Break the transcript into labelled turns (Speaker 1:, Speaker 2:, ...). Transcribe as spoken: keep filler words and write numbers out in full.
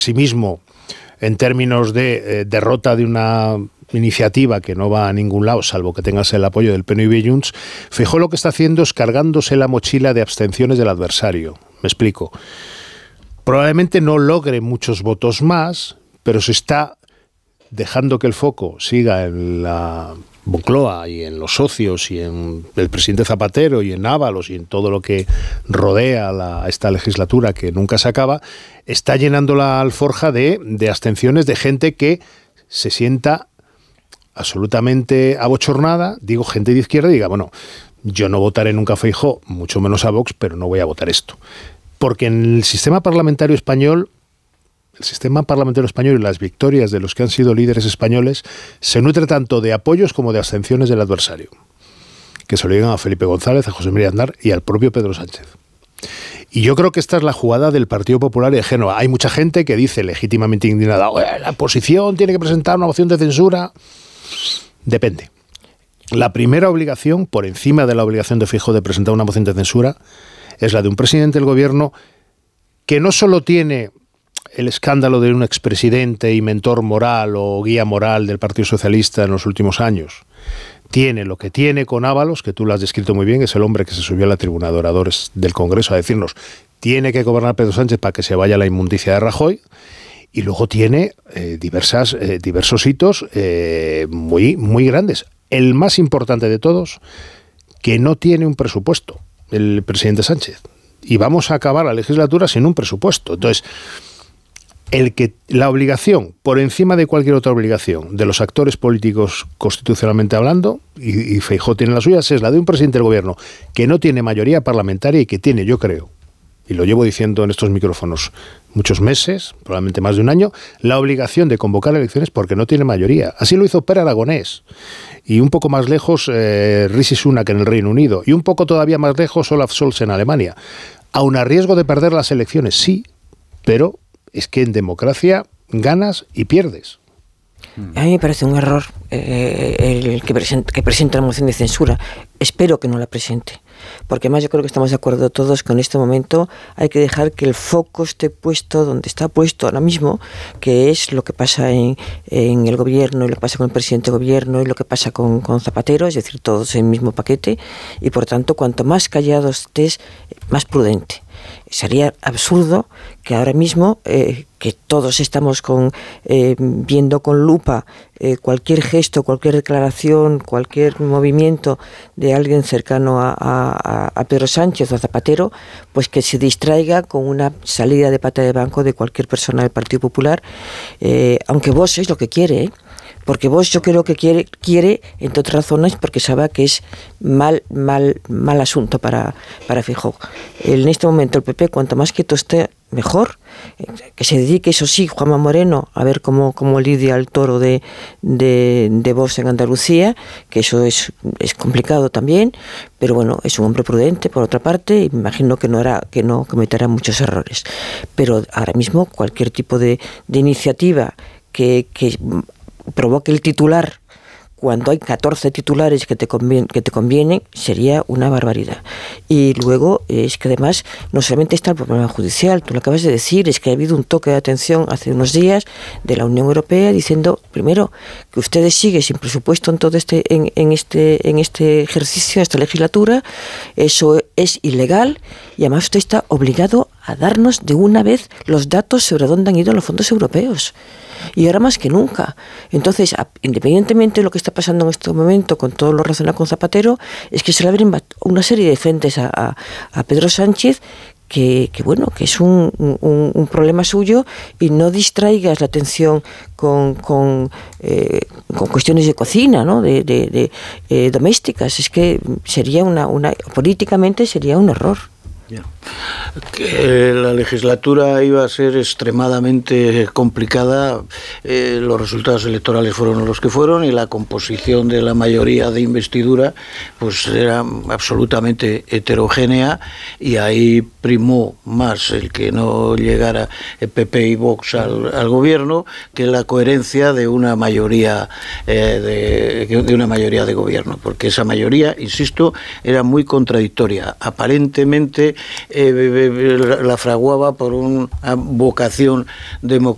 Speaker 1: sí mismo en términos de eh, derrota de una iniciativa que no va a ningún lado, salvo que tengas el apoyo del P N V y Junts, Feijóo lo que está haciendo es cargándose la mochila de abstenciones del adversario. Me explico. Probablemente no logre muchos votos más, pero se está dejando que el foco siga en la Moncloa y en los socios y en el presidente Zapatero y en Ábalos y en todo lo que rodea la, esta legislatura que nunca se acaba, está llenando la alforja de, de abstenciones de gente que se sienta absolutamente abochornada, digo gente de izquierda, y diga, bueno, yo no votaré nunca a Feijóo, mucho menos a Vox, pero no voy a votar esto. Porque en el sistema parlamentario español, el sistema parlamentario español y las victorias de los que han sido líderes españoles se nutre tanto de apoyos como de abstenciones del adversario, que se lo digan a Felipe González, a José María Aznar y al propio Pedro Sánchez. Y yo creo que esta es la jugada del Partido Popular y de Génova. Hay mucha gente que dice legítimamente indignada, la oposición tiene que presentar una moción de censura. Depende. La primera obligación, por encima de la obligación de Feijóo de presentar una moción de censura, es la de un presidente del gobierno que no solo tiene el escándalo de un expresidente y mentor moral o guía moral del Partido Socialista en los últimos años, tiene lo que tiene con Ábalos, que tú lo has descrito muy bien, es el hombre que se subió a la tribuna de oradores del Congreso a decirnos, tiene que gobernar Pedro Sánchez para que se vaya la inmundicia de Rajoy, y luego tiene eh, diversas, eh, diversos hitos eh, muy, muy grandes. El más importante de todos, que no tiene un presupuesto, el presidente Sánchez. Y vamos a acabar la legislatura sin un presupuesto. Entonces, el que la obligación, por encima de cualquier otra obligación, de los actores políticos constitucionalmente hablando, y, y Feijóo tiene las suyas, es la de un presidente del gobierno que no tiene mayoría parlamentaria y que tiene, yo creo, y lo llevo diciendo en estos micrófonos muchos meses, probablemente más de un año, la obligación de convocar elecciones porque no tiene mayoría. Así lo hizo Pere Aragonés. Y un poco más lejos, eh, Rishi Sunak en el Reino Unido. Y un poco todavía más lejos, Olaf Scholz en Alemania. Aun a riesgo de perder las elecciones, sí, pero es que en democracia ganas y pierdes.
Speaker 2: A mí me parece un error eh, el que presente, que presente la moción de censura. Espero que no la presente, porque además yo creo que estamos de acuerdo todos que en este momento hay que dejar que el foco esté puesto donde está puesto ahora mismo, que es lo que pasa en, en el gobierno y lo que pasa con el presidente del gobierno y lo que pasa con, con Zapatero, es decir, todos en el mismo paquete, y por tanto cuanto más callado estés, más prudente. Sería absurdo que ahora mismo, eh, que todos estamos con, eh, viendo con lupa eh, cualquier gesto, cualquier declaración, cualquier movimiento de alguien cercano a, a, a Pedro Sánchez o a Zapatero, pues que se distraiga con una salida de pata de banco de cualquier persona del Partido Popular, eh, aunque vos es lo que quiere, ¿eh? Porque vos yo creo que quiere, quiere entre otras razones, porque sabe que es mal, mal, mal asunto para, para Feijóo. En este momento el P P, cuanto más quieto esté, mejor. Que se dedique, eso sí, Juanma Moreno, a ver cómo, cómo lidia el toro de, de, de Vox en Andalucía, que eso es, es complicado también, pero bueno, es un hombre prudente, por otra parte, y me imagino que no hará, que no cometerá muchos errores. Pero ahora mismo cualquier tipo de, de iniciativa que, que provoque el titular cuando hay catorce titulares que te convienen, que te convienen, sería una barbaridad. Y luego es que además no solamente está el problema judicial, tú lo acabas de decir, es que ha habido un toque de atención hace unos días de la Unión Europea diciendo, primero, que ustedes siguen sin presupuesto en todo este, en, en este, en este ejercicio, en esta legislatura, eso es ilegal y además usted está obligado a darnos de una vez los datos sobre dónde han ido los fondos europeos. Y ahora más que nunca. Entonces, independientemente de lo que está pasando en este momento con todo lo relacionado con Zapatero, es que se le abren una serie de frentes a, a, a Pedro Sánchez que, que bueno, que es un, un, un problema suyo, y no distraigas la atención con, con, eh, con cuestiones de cocina, ¿no? de, de, de eh, domésticas. Es que sería una, una políticamente sería un error.
Speaker 3: Que la legislatura iba a ser extremadamente complicada, eh, los resultados electorales fueron los que fueron y la composición de la mayoría de investidura pues era absolutamente heterogénea, y ahí primó más el que no llegara el P P y Vox al, al gobierno que la coherencia de una mayoría eh, de, de una mayoría de gobierno, porque esa mayoría, insisto, era muy contradictoria. Aparentemente Eh, la fraguaba por una vocación democrática